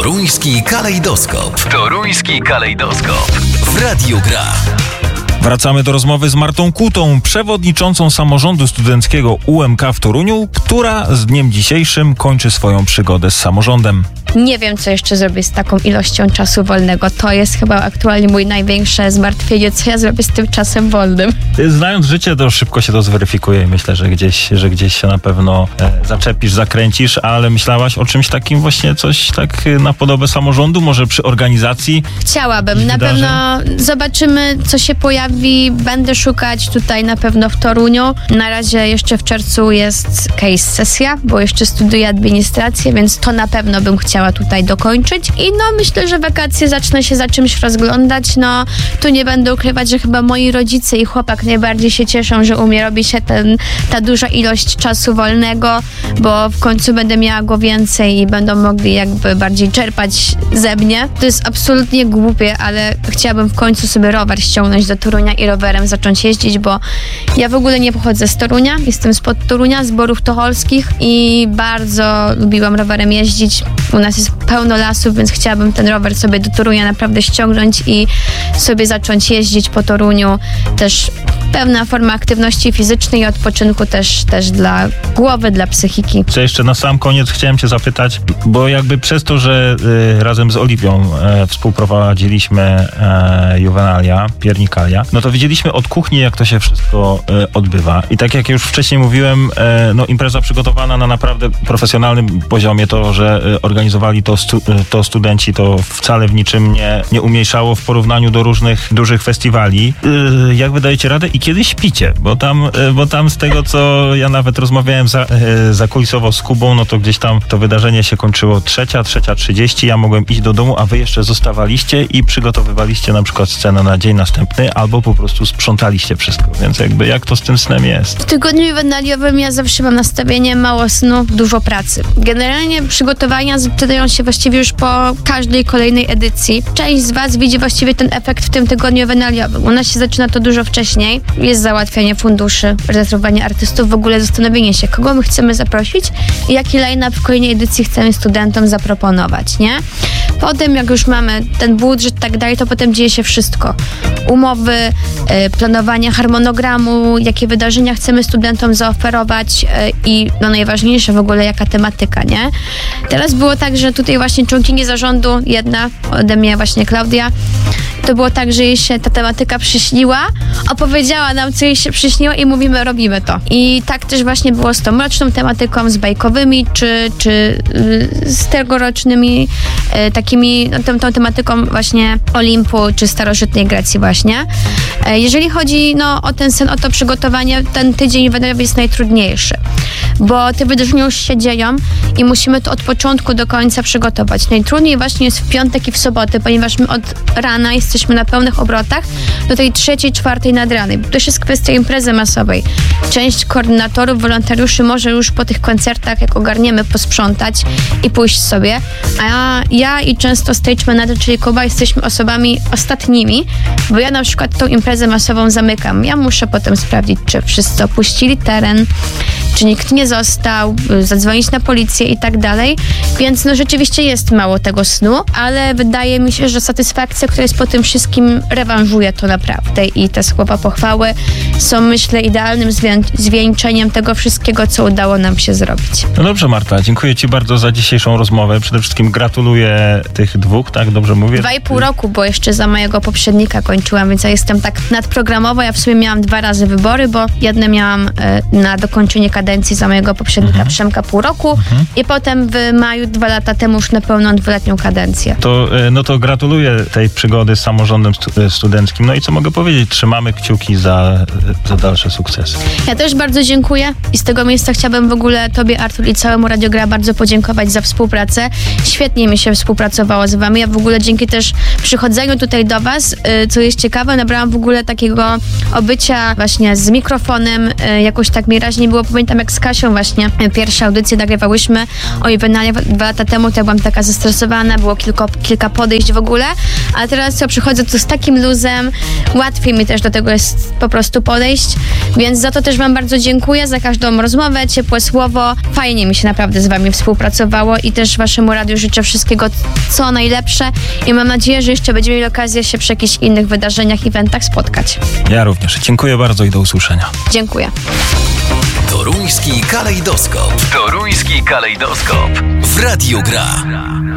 Toruński kalejdoskop. Toruński kalejdoskop. W Radiu Gra. Wracamy do rozmowy z Martą Kutą, przewodniczącą samorządu studenckiego UMK w Toruniu, która z dniem dzisiejszym kończy swoją przygodę z samorządem. Nie wiem, co jeszcze zrobię z taką ilością czasu wolnego. To jest chyba aktualnie mój największe zmartwienie, co ja zrobię z tym czasem wolnym. Znając życie, to szybko się to zweryfikuje i myślę, że gdzieś się na pewno zaczepisz, zakręcisz, ale myślałaś o czymś takim właśnie, coś tak na podobę samorządu, może przy organizacji? Chciałabym. Na pewno zobaczymy, co się pojawi. Będę szukać tutaj na pewno w Toruniu. Na razie jeszcze w czerwcu jest case sesja, bo jeszcze studiuję administrację, więc to na pewno bym chciała tutaj dokończyć. I myślę, że wakacje zacznę się za czymś rozglądać. Tu nie będę ukrywać, że chyba moi rodzice i chłopak najbardziej się cieszą, że u mnie robi się ta duża ilość czasu wolnego, bo w końcu będę miała go więcej i będą mogli jakby bardziej czerpać ze mnie. To jest absolutnie głupie, ale chciałabym w końcu sobie rower ściągnąć do Torunia i rowerem zacząć jeździć, bo ja w ogóle nie pochodzę z Torunia, jestem spod Torunia, z Borów Tucholskich i bardzo lubiłam rowerem jeździć. U nas jest pełno lasów, więc chciałabym ten rower sobie do Torunia naprawdę ściągnąć i sobie zacząć jeździć po Toruniu. Też pewna forma aktywności fizycznej i odpoczynku też dla głowy, dla psychiki. Co jeszcze na sam koniec chciałem cię zapytać, bo jakby przez to, że razem z Oliwią współprowadziliśmy Juvenalia, Piernikalia, no to widzieliśmy od kuchni, jak to się wszystko odbywa. I tak jak już wcześniej mówiłem, impreza przygotowana na naprawdę profesjonalnym poziomie, to, że organizowali to studenci, to wcale w niczym nie umniejszało w porównaniu do różnych dużych festiwali. Jak wy dajecie radę i kiedy śpicie? Bo tam z tego, co ja nawet rozmawiałem zakulisowo z Kubą, no to gdzieś tam to wydarzenie się kończyło 3:30, ja mogłem iść do domu, a wy jeszcze zostawaliście i przygotowywaliście na przykład scenę na dzień następny, albo po prostu sprzątaliście wszystko. Więc jakby jak to z tym snem jest? W tygodniu juwenaliowym ja zawsze mam nastawienie mało snu, dużo pracy. Generalnie przygotowania zaczynają się właściwie już po każdej kolejnej edycji. Część z was widzi właściwie ten efekt w tym tygodniu juwenaliowym. U nas się zaczyna to dużo wcześniej. Jest załatwianie funduszy, rezerwowanie artystów, w ogóle zastanowienie się, kogo my chcemy zaprosić i jaki line-up w kolejnej edycji chcemy studentom zaproponować, nie? Potem, jak już mamy ten budżet i tak dalej, to potem dzieje się wszystko. Umowy, planowanie harmonogramu, jakie wydarzenia chcemy studentom zaoferować i najważniejsze w ogóle, jaka tematyka, nie? Teraz było tak, że tutaj właśnie członkini zarządu, jedna ode mnie właśnie Klaudia, to było tak, że jej się ta tematyka przyśniła, opowiedziała nam, co jej się przyśniło i mówimy, robimy to. I tak też właśnie było z tą mroczną tematyką, z bajkowymi, czy z tegorocznymi takimi, tą tematyką właśnie Olimpu, czy starożytnej Grecji właśnie. Jeżeli chodzi o ten sen, o to przygotowanie, ten tydzień juwenaliowy jest najtrudniejszy, bo te wydarzenia już się dzieją i musimy to od początku do końca przygotować. Najtrudniej właśnie jest w piątek i w sobotę, ponieważ my od rana jesteśmy na pełnych obrotach do tej 3:00, 4:00 nad ranem. To już jest kwestia imprezy masowej. Część koordynatorów, wolontariuszy może już po tych koncertach, jak ogarniemy, posprzątać i pójść sobie, a ja i często stage manager, czyli Kuba, jesteśmy osobami ostatnimi, bo ja na przykład tą imprezę masową zamykam. Ja muszę potem sprawdzić, czy wszyscy opuścili teren, czy nikt nie został, zadzwonić na policję i tak dalej. Więc rzeczywiście jest mało tego snu, ale wydaje mi się, że satysfakcja, która jest po tym wszystkim, rewanżuje to naprawdę i te słowa pochwały są, myślę, idealnym zwieńczeniem tego wszystkiego, co udało nam się zrobić. No dobrze, Marta, dziękuję ci bardzo za dzisiejszą rozmowę. Przede wszystkim gratuluję tych dwóch, tak? Dobrze mówię? 2,5 roku, bo jeszcze za mojego poprzednika kończyłam, więc ja jestem tak nadprogramowa. Ja w sumie miałam 2 razy wybory, bo jedne miałam na dokończenie kadencji za mojego poprzednika Przemka pół roku i potem w maju 2 lata temu już na pełną 2-letnią kadencję. To gratuluję tej przygody z samorządem studenckim. No i co mogę powiedzieć? Trzymamy kciuki za dalsze sukcesy. Ja też bardzo dziękuję i z tego miejsca chciałabym w ogóle tobie, Artur, i całemu Radio Gra bardzo podziękować za współpracę. Świetnie mi się współpracowało z wami. Ja w ogóle dzięki też przychodzeniu tutaj do was, co jest ciekawe, nabrałam w ogóle takiego obycia właśnie z mikrofonem. Jakoś tak mi raźniej było. Pamiętam, jak z Kasią właśnie pierwsze audycje nagrywałyśmy o Juvenalia 2 lata temu, to ja byłam taka zestresowana, było kilka podejść w ogóle, a teraz ja przychodzę tu z takim luzem, łatwiej mi też do tego jest po prostu podejść, więc za to też wam bardzo dziękuję, za każdą rozmowę, ciepłe słowo. Fajnie mi się naprawdę z wami współpracowało i też waszemu radiu życzę wszystkiego co najlepsze i mam nadzieję, że jeszcze będziemy mieli okazję się przy jakichś innych wydarzeniach, eventach spotkać. Ja również. Dziękuję bardzo i do usłyszenia. Dziękuję. Toruński kalejdoskop. Toruński kalejdoskop. W Radiu Gra.